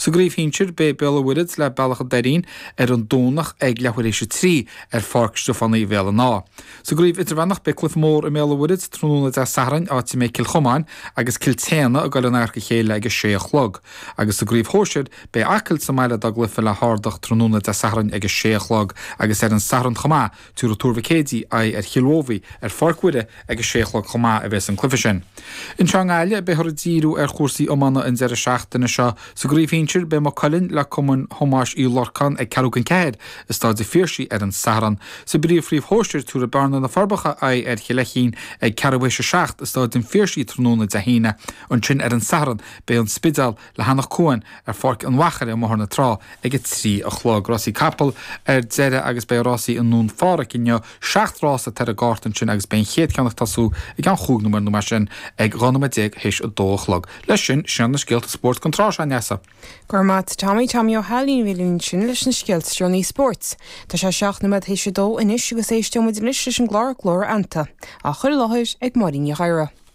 Sa gríomh híntir be bealhhuiid le bailach darín an dónach ag lehuiéis trí farcste fannaí bhéla ná. Sa gríomh idirhannach be cluh mór méalhhuiid trúna de saran áti mé Kilchomáin agus Kiltéana a gal an aircha chéile agus 6 chlog. Agus sa gríomh hóisiid be acail sa meile a glyfa le hardach trúna de saran agus 6 chlog agus an saran chomá túr túrvacédí Chilóhí farcuide agus 6 chlog chomá a bheits an clufa sin. In Seangáile be díú chósaí ómanna an seachtainna seo sa gríomh híntir be má colinn le cuman thomáis í lorcan ag Carúgan Céad is stáid fíorsí an saran. Sa bríomh hóisiir túr a barna na farbacha Chilecín ag Carabéis 6 is stáid fíorsí tróna de híine an sin an saran be an spidal le hanach cuain farc an wachar a mórna trá ag 3 chlog. Rossí Capel deire agus be Rossí an nún fára cinne 6 rása tar a gátan sin agus ben chéad ceannach tasú ag an chúgnumar nó mar sin ag rannamadéag héis a 2 chlog. Leis sin seanna scialta sport contrá se nesa. Gormat Tommy O'Halín bhíonn sin leis na scialt Johnny Sports. Tá sé seachnamad héis 2 inis agus éisteomid leis an glár anta. A chuir láthir ag marín Ghaire.